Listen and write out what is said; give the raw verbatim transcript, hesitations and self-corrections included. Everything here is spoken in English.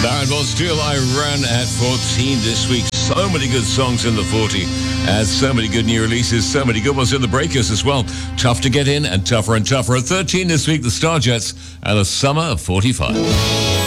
That was Still I Run at fourteen this week. So many good songs in the forty, and so many good new releases, so many good ones in the breakers as well. Tough to get in and tougher and tougher. At thirteen this week, the Starjets and the Summer of forty-five.